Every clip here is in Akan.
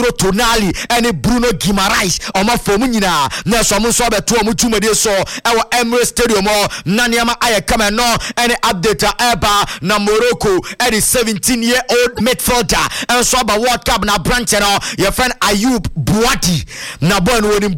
Tonali and Bruno Guimaraes omo fomu nyina na so mo so beto omo tumade so ewo Emirates Stadium naniama ayekama no any update eba na Morocco and 17-year-old midfielder and so about World Cup na branch no your friend Ayub Buadi na boy no woni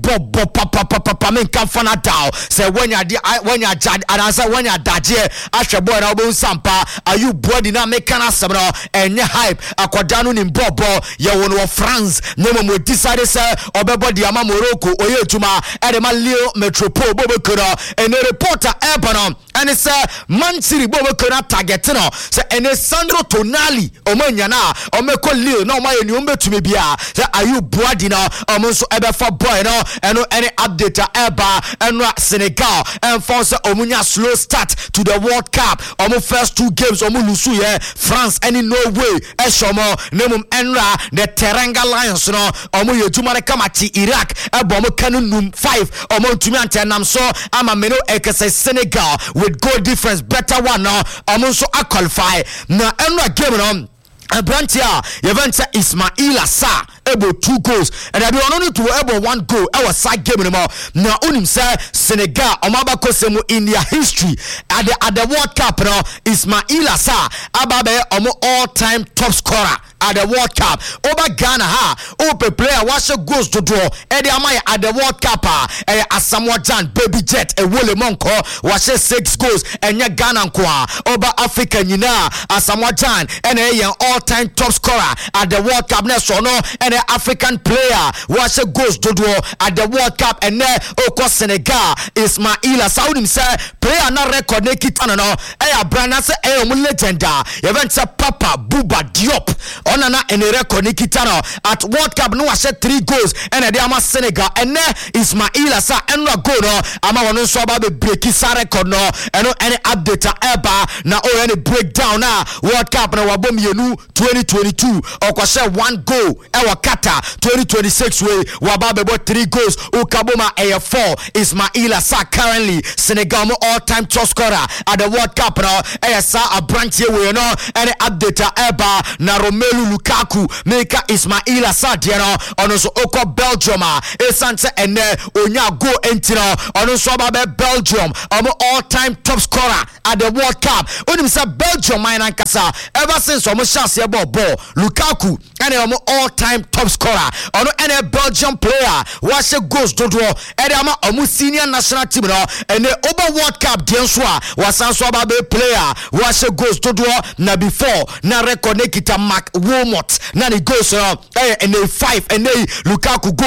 papa men kan fana down say when you jad and answer when you daje ahwe boy na obo sampa Ayub Buadi na make kana asem no enye hype akwada no ni bobo ye won France nemo mo decide say obebody ama Morocco oye tuma edema Lille Metropole bobo koro and a reporter Ebanon and it's Man City bobo koro target no say ene Sandro Tonali omanya na omeko Lille na omaye ni ombetumi bia say Ayub Buadi na omonso ebe for boy no eno any update eba eno Senegal and force omunya slow start to the World Cup omo first 2 games omo lusu ye France any Norway eshomo nemum enra the Teranga Lions no omo yejuma kamati Iraq ebo omo kanu num 5 omo ntumi antenam so ama meno ekese Senegal with goal difference better one no omo so qualify na enra game no Brantia Yeventa Ismaila Sa able 2 goals and I be only to able 1 goal our side game anymore now unim say Senegal omaba kosemu in their history at the World Cup no Ismaila Sa ababe omo all-time top scorer at the World Cup over Ghana ha ope player wash goals to draw edi amaya at the World Cup Asamoah Gyan Baby Jet e wole monko wash 6 goals enya Ghana kwa over Africa nyina Asamoah Gyan ene all-time top scorer at the World Cup na so no ene African player wash goals to draw at the World Cup ene oko Senegal Ismaila Saudim say player na record ne kitano no brana say legenda event say Papa Bouba Diop onana ene record ni kitano at World Cup no was 3 goals and they ama Senegal and Ismaila Sa enra goal no ama wono so ba be break sa record no eno any update eba na o any breakdown na World Cup na wabom yenu 2022 okwase 1 goal e wakata 2026 we waba be 3 goals ukaboma 4 Ismaila Sa currently Senegal all-time top scorer at the World Cup no sa a branch here we no any update eba na Romelu Lukaku make Ismaila Sa no ono so oko Belgium esante ene onya go entino ono so ba Belgium all-time top scorer at the World Cup onim say Belgium man ankasa ever since omo chance e ball Lukaku ene all-time top scorer ono ene Belgium player wash goals to draw ene ama omo senior national team no ene over World Cup den so a wasan so ba player wash goals to draw na before na record kita Mark Wilmot na ni goals no ene 5 ene Lukaku go